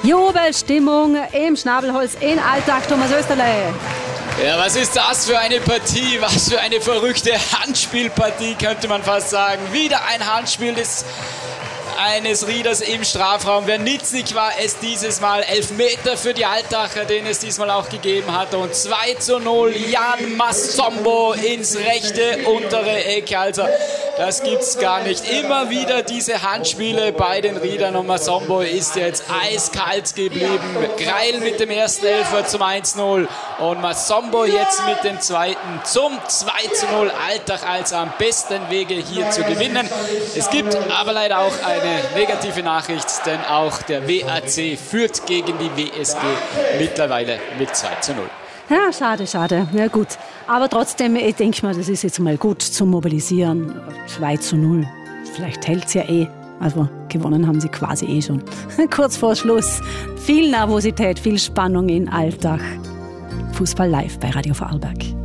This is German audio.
Jubelstimmung im Schnabelholz in Altach. Thomas Österle. Ja, was ist das für eine Partie? Was für eine verrückte Handspielpartie, könnte man fast sagen. Wieder ein Handspiel eines Rieders im Strafraum. Wernitzig war es dieses Mal. Elfmeter für die Altacher, den es diesmal auch gegeben hat. Und 2:0 Jan Massombo ins rechte untere Eck. Also das gibt's gar nicht. Immer wieder diese Handspiele bei den Riedern. Und Massombo ist jetzt eiskalt geblieben. Greil mit dem ersten Elfer zum 1:0. Und Massombo jetzt mit dem zweiten zum 2:0. Altach also am besten Wege hier zu gewinnen. Es gibt aber leider auch eine negative Nachricht, denn auch der WAC führt gegen die WSG mittlerweile mit 2:0. Ja, schade. Ja gut. Aber trotzdem, ich denke mal, das ist jetzt mal gut zum Mobilisieren. 2:0. Vielleicht hält es ja eh. Also gewonnen haben sie quasi eh schon. Kurz vor Schluss. Viel Nervosität, viel Spannung in Altach. Fußball live bei Radio Vorarlberg.